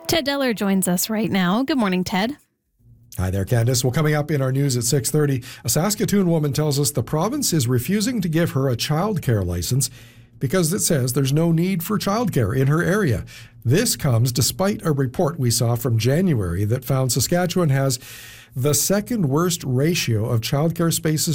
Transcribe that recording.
Ted Deller joins us right now. Good morning, Ted. Hi there, Candace. Well, coming up in our news at 6:30, a Saskatoon woman tells us the province is refusing to give her a childcare license because it says there's no need for childcare in her area. This comes despite a report we saw from January that found Saskatchewan has the second worst ratio of childcare spaces